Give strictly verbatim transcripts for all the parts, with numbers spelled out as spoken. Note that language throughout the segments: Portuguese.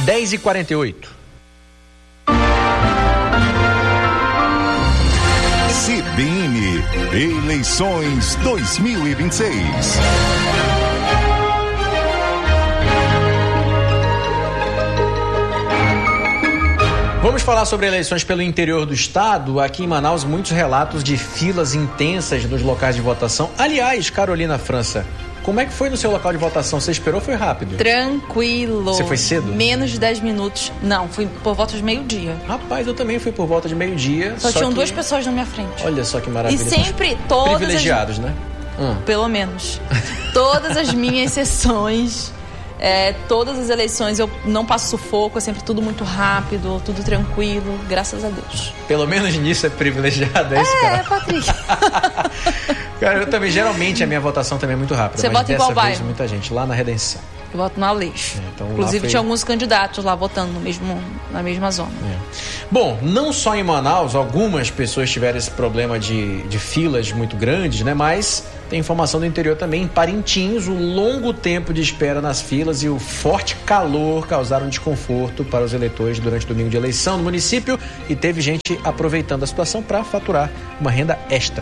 dez e quarenta e oito. C B N, eleições dois mil e vinte e seis. Vamos falar sobre eleições pelo interior do estado. Aqui em Manaus, muitos relatos de filas intensas nos locais de votação. Aliás, Carolina França, como é que foi no seu local de votação? Você esperou ou foi rápido? Tranquilo. Você foi cedo? Menos de dez minutos. Não, fui por volta de meio-dia. Rapaz, eu também fui por volta de meio-dia. Só, só tinham que... duas pessoas na minha frente. Olha só que maravilha. E sempre todas privilegiados, as... né? Hum. Pelo menos. Todas as minhas sessões... É, todas as eleições eu não passo sufoco, é sempre tudo muito rápido, tudo tranquilo, graças a Deus. Pelo menos nisso é privilegiado, é, é isso, cara? É, Patrick. Cara, eu também, geralmente a minha votação também é muito rápida. Você mas vota em qual bairro? Muita gente, lá na Redenção. Eu voto no Aleixo. É, então, inclusive foi... tinha alguns candidatos lá votando no mesmo, na mesma zona. É. Bom, não só em Manaus, algumas pessoas tiveram esse problema de, de filas muito grandes, né? Mas tem informação do interior também. Em Parintins, o longo tempo de espera nas filas e o forte calor causaram desconforto para os eleitores durante o domingo de eleição no município, e teve gente aproveitando a situação para faturar uma renda extra.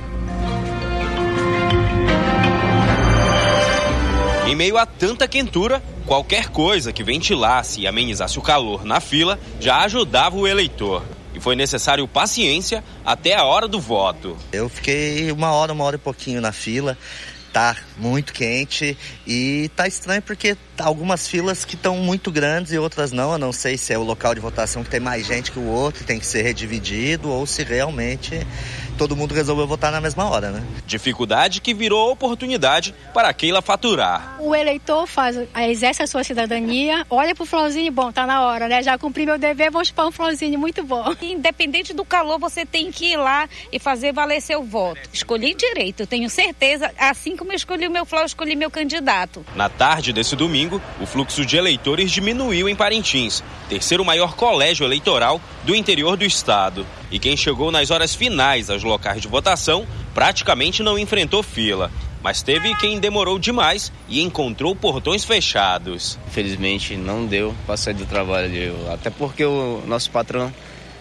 Em meio a tanta quentura, qualquer coisa que ventilasse e amenizasse o calor na fila já ajudava o eleitor. E foi necessário paciência até a hora do voto. Eu fiquei uma hora, uma hora e pouquinho na fila. Tá muito quente e tá estranho porque algumas filas que estão muito grandes e outras não. Eu não sei se é o local de votação que tem mais gente que o outro, tem que ser redividido, ou se realmente todo mundo resolveu votar na mesma hora, né? Dificuldade que virou oportunidade para Keila faturar. O eleitor faz, exerce a sua cidadania, olha pro florzinho, bom, tá na hora, né? Já cumpri meu dever, vou chupar um florzinho muito bom. Independente do calor, você tem que ir lá e fazer valer seu voto. Escolhi direito, eu tenho certeza, assim como eu escolhi o meu flor, eu escolhi meu candidato. Na tarde desse domingo, o fluxo de eleitores diminuiu em Parintins, terceiro maior colégio eleitoral do interior do estado. E quem chegou nas horas finais aos locais de votação praticamente não enfrentou fila. Mas teve quem demorou demais e encontrou portões fechados. Infelizmente não deu para sair do trabalho, até porque o nosso patrão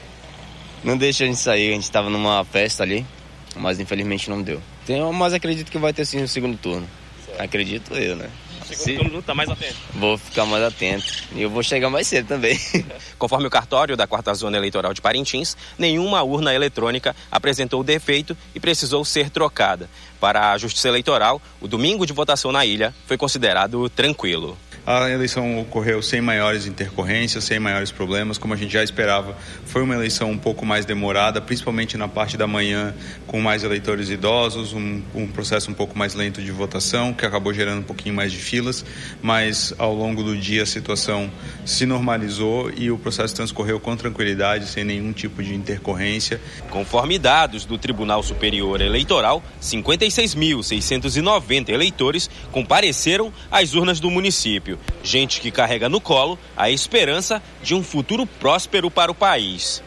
não deixa a gente sair. A gente estava numa festa ali, mas infelizmente não deu. Tem, mas acredito que vai ter sim no segundo turno. Acredito eu, né? Segundo turno, tá mais atento. Vou ficar mais atento. E eu vou chegar mais cedo também. Conforme o cartório da quarta Zona Eleitoral de Parintins, nenhuma urna eletrônica apresentou defeito e precisou ser trocada. Para a Justiça Eleitoral, o domingo de votação na ilha foi considerado tranquilo. A eleição ocorreu sem maiores intercorrências, sem maiores problemas, como a gente já esperava. Foi uma eleição um pouco mais demorada, principalmente na parte da manhã, com mais eleitores idosos, um, um processo um pouco mais lento de votação, que acabou gerando um pouquinho mais de filas, mas ao longo do dia a situação se normalizou e o processo transcorreu com tranquilidade, sem nenhum tipo de intercorrência. Conforme dados do Tribunal Superior Eleitoral, cinquenta e seis mil seiscentos e noventa eleitores compareceram às urnas do município. Gente que carrega no colo a esperança de um futuro próspero para o país.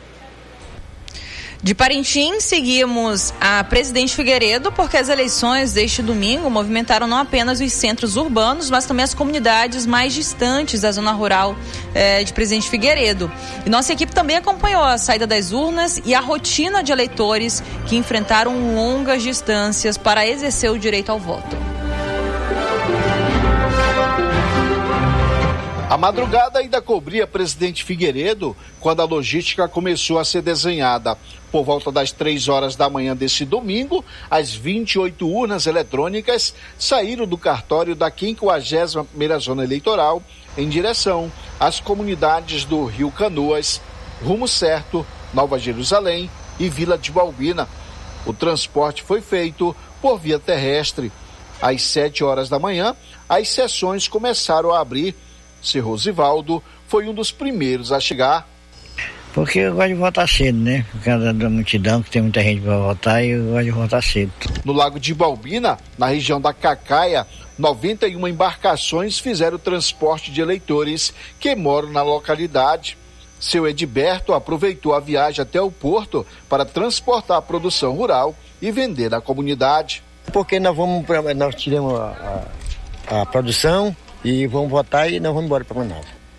De Parintins, seguimos a Presidente Figueiredo, porque as eleições deste domingo movimentaram não apenas os centros urbanos, mas também as comunidades mais distantes da zona rural eh, de Presidente Figueiredo. E nossa equipe também acompanhou a saída das urnas e a rotina de eleitores que enfrentaram longas distâncias para exercer o direito ao voto. A madrugada ainda cobria Presidente Figueiredo quando a logística começou a ser desenhada. Por volta das três horas da manhã desse domingo, as vinte e oito urnas eletrônicas saíram do cartório da quinquagésima primeira Zona Eleitoral em direção às comunidades do Rio Canoas, Rumo Certo, Nova Jerusalém e Vila de Balbina. O transporte foi feito por via terrestre. Às sete horas da manhã, as sessões começaram a abrir. Seu Rosivaldo foi um dos primeiros a chegar. Porque eu gosto de votar cedo, né? Por causa da multidão, que tem muita gente para votar, e eu gosto de votar cedo. No Lago de Balbina, na região da Cacaia, noventa e uma embarcações fizeram o transporte de eleitores que moram na localidade. Seu Edberto aproveitou a viagem até o porto para transportar a produção rural e vender na comunidade. Porque nós vamos pra, nós tiramos a, a, a produção e vamos votar e nós vamos embora para Manaus.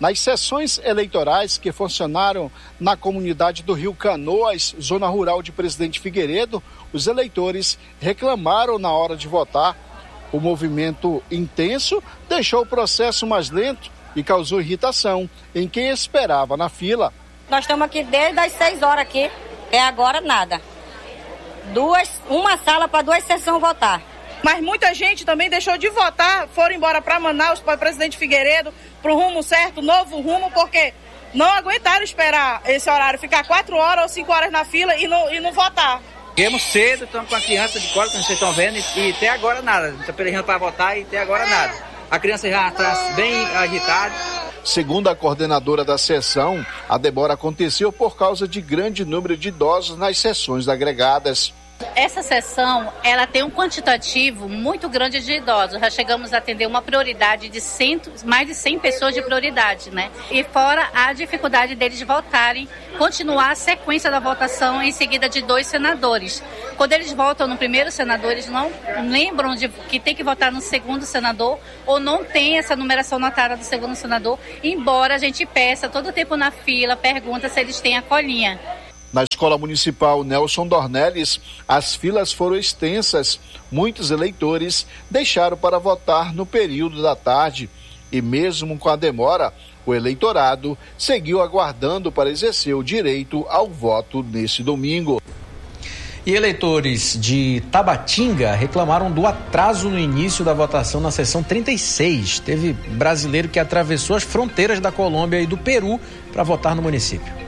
Nas sessões eleitorais que funcionaram na comunidade do Rio Canoas, zona rural de Presidente Figueiredo, os eleitores reclamaram na hora de votar. O movimento intenso deixou o processo mais lento e causou irritação em quem esperava na fila. Nós estamos aqui desde as seis horas aqui, até agora nada. Duas, uma sala para duas sessões votar. Mas muita gente também deixou de votar, foram embora para Manaus, para Presidente Figueiredo, para o rumo certo, novo rumo, porque não aguentaram esperar esse horário, ficar quatro horas ou cinco horas na fila e não, e não votar. Chegamos cedo, estamos com a criança de colo, como vocês estão vendo, e, e até agora nada. Estamos pelejando para votar e até agora nada. A criança já está bem agitada. Segundo a coordenadora da sessão, a demora aconteceu por causa de grande número de idosos nas sessões agregadas. Essa sessão, ela tem um quantitativo muito grande de idosos. Já chegamos a atender uma prioridade de cem, mais de cem pessoas de prioridade, né? E fora a dificuldade deles votarem, continuar a sequência da votação em seguida de dois senadores. Quando eles votam no primeiro senador, eles não lembram de que tem que votar no segundo senador ou não tem essa numeração notada do segundo senador, embora a gente peça todo o tempo na fila, pergunta se eles têm a colinha. Na Escola Municipal Nelson Dornelles, as filas foram extensas. Muitos eleitores deixaram para votar no período da tarde. E mesmo com a demora, o eleitorado seguiu aguardando para exercer o direito ao voto nesse domingo. E eleitores de Tabatinga reclamaram do atraso no início da votação na sessão trinta e seis. Teve brasileiro que atravessou as fronteiras da Colômbia e do Peru para votar no município.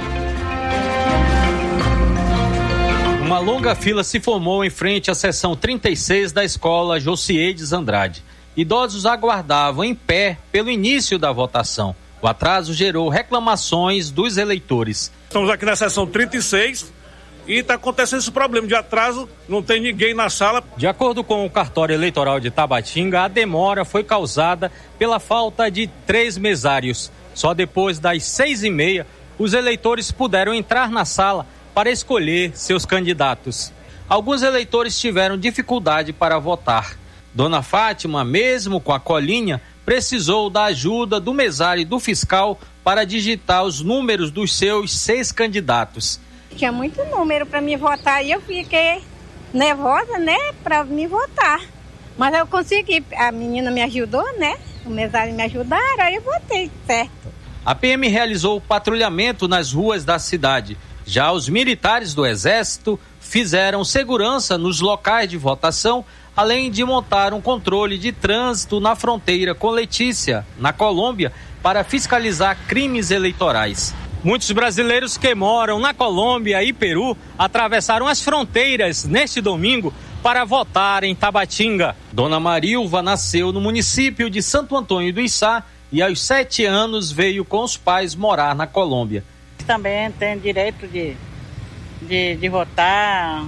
Uma longa fila se formou em frente à seção trinta e seis da escola Josiedes Andrade. Idosos aguardavam em pé pelo início da votação. O atraso gerou reclamações dos eleitores. Estamos aqui na seção trinta e seis e está acontecendo esse problema de atraso, não tem ninguém na sala. De acordo com o cartório eleitoral de Tabatinga, a demora foi causada pela falta de três mesários. Só depois das seis e meia, os eleitores puderam entrar na sala para escolher seus candidatos. Alguns eleitores tiveram dificuldade para votar. Dona Fátima, mesmo com a colinha, precisou da ajuda do mesário e do fiscal para digitar os números dos seus seis candidatos. Tinha muito número para me votar e eu fiquei nervosa, né, para me votar. Mas eu consegui, a menina me ajudou, né, o mesário me ajudaram, aí eu votei certo. A P M realizou o patrulhamento nas ruas da cidade. Já os militares do Exército fizeram segurança nos locais de votação, além de montar um controle de trânsito na fronteira com Letícia, na Colômbia, para fiscalizar crimes eleitorais. Muitos brasileiros que moram na Colômbia e Peru atravessaram as fronteiras neste domingo para votar em Tabatinga. Dona Marilva nasceu no município de Santo Antônio do Içá e aos sete anos veio com os pais morar na Colômbia. Também tem direito de, de, de votar,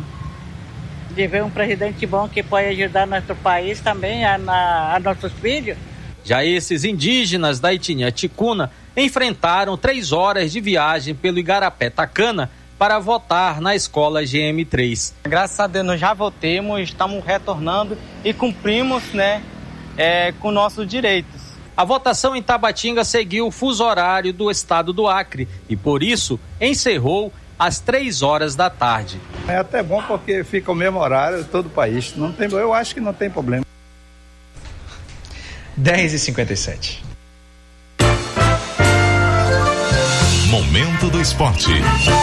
de ver um presidente bom que pode ajudar nosso país também, a, a, a nossos filhos. Já esses indígenas da etnia ticuna enfrentaram três horas de viagem pelo Igarapé-Tacana para votar na escola G M três. Graças a Deus nós já votamos, estamos retornando e cumprimos, né, é, com nossos direitos. A votação em Tabatinga seguiu o fuso horário do estado do Acre e, por isso, encerrou às três horas da tarde. É até bom porque fica o mesmo horário em todo o país. Não tem, eu acho que não tem problema. dez e cinquenta e sete. Momento do Esporte.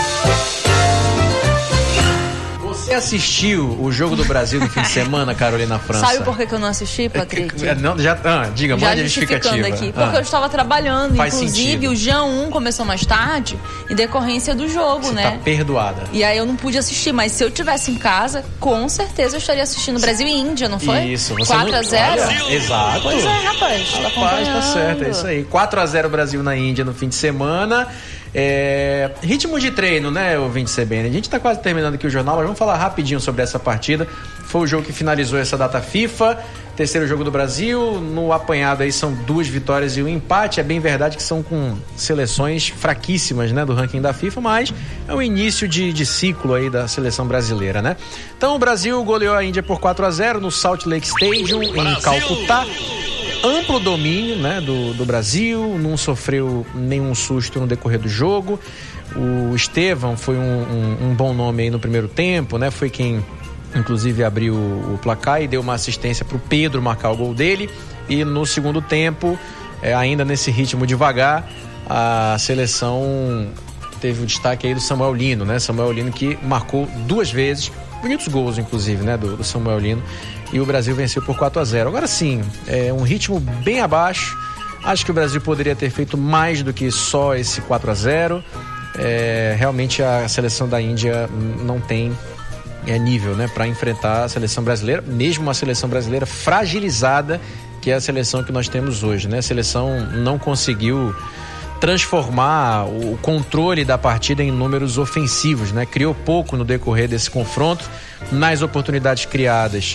Você assistiu o Jogo do Brasil no fim de semana, Carolina França? Sabe por que, que eu não assisti, Patrick? Não, já, ah, diga, já mande a justificativa. Aqui, porque ah. eu estava trabalhando, Faz inclusive sentido. O G um começou mais tarde, em decorrência do jogo, Você né? Tá perdoada. E aí eu não pude assistir, mas se eu tivesse em casa, com certeza eu estaria assistindo Brasil e Índia, não foi? Isso, você quatro a zero? Olha, exato. Pois é, rapaz. Tá rapaz, tá certo, é isso aí. quatro a zero Brasil na Índia no fim de semana. É... Ritmo de treino, né, ouvinte C B N? A gente tá quase terminando aqui o jornal, mas vamos falar rapidinho sobre essa partida. Foi o jogo que finalizou essa data FIFA, terceiro jogo do Brasil. No apanhado aí são duas vitórias e um empate. É bem verdade que são com seleções fraquíssimas, né, do ranking da FIFA, mas é o início de, de ciclo aí da seleção brasileira, né? Então o Brasil goleou a Índia por quatro a zero no Salt Lake Stadium, em Calcutá. amplo domínio, né, do, do Brasil, não sofreu nenhum susto no decorrer do jogo. O Estevão foi um, um, um bom nome aí no primeiro tempo, né? Foi quem, inclusive, abriu o, o placar e deu uma assistência para o Pedro marcar o gol dele. E no segundo tempo, é, ainda nesse ritmo devagar, a seleção teve o destaque aí do Samuel Lino, né? Samuel Lino que marcou duas vezes, bonitos gols, inclusive, né? Do, do Samuel Lino. E o Brasil venceu por quatro a zero. Agora sim, é um ritmo bem abaixo. Acho que o Brasil poderia ter feito mais do que só esse quatro a zero. É, realmente a seleção da Índia não tem é, nível, né, para enfrentar a seleção brasileira, mesmo uma seleção brasileira fragilizada, que é a seleção que nós temos hoje, né? A seleção não conseguiu transformar o controle da partida em números ofensivos, né? Criou pouco no decorrer desse confronto. Nas oportunidades criadas,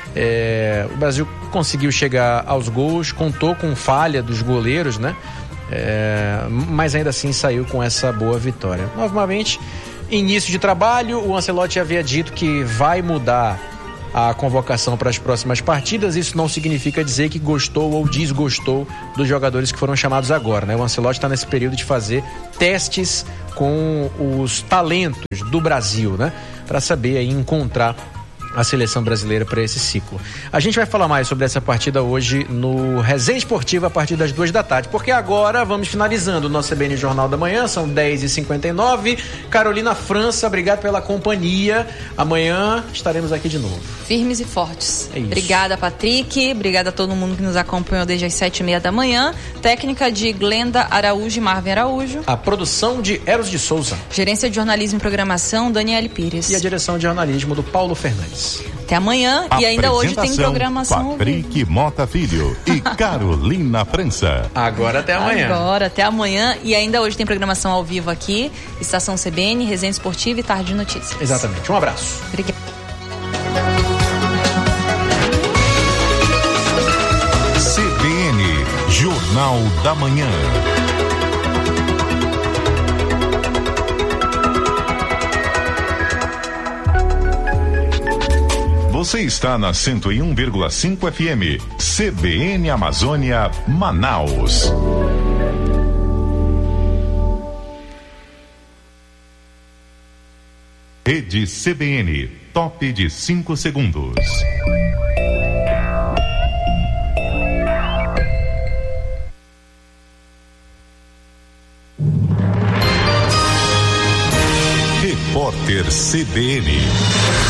é, o Brasil conseguiu chegar aos gols, contou com falha dos goleiros, né? É, mas ainda assim saiu com essa boa vitória. Novamente, início de trabalho, o Ancelotti havia dito que vai mudar a convocação para as próximas partidas. Isso não significa dizer que gostou ou desgostou dos jogadores que foram chamados agora, né? O Ancelotti está nesse período de fazer testes com os talentos do Brasil, né? Para saber aí encontrar a seleção brasileira para esse ciclo. A gente vai falar mais sobre essa partida hoje no Resenha Esportiva a partir das duas da tarde, porque agora vamos finalizando o nosso C B N Jornal da Manhã, são dez e cinquenta e nove. Carolina França, obrigado pela companhia. Amanhã estaremos aqui de novo. Firmes e fortes. É isso. Obrigada, Patrick. Obrigada a todo mundo que nos acompanhou desde as sete e meia da manhã. Técnica de Glenda Araújo e Marvin Araújo. A produção de Eros de Souza. Gerência de Jornalismo e Programação, Daniele Pires. E a direção de jornalismo do Paulo Fernandes. Até amanhã. E ainda hoje tem programação. Patrick Mota Filho e Carolina França. Agora até amanhã. Agora até amanhã. E ainda hoje tem programação ao vivo aqui. Estação C B N, Resenha Esportiva e Tarde de Notícias. Exatamente. Um abraço. Obrigada. C B N, Jornal da Manhã. Você está na cento e um vírgula cinco F M, C B N Amazônia, Manaus. Rede C B N, top de cinco segundos. Repórter C B N.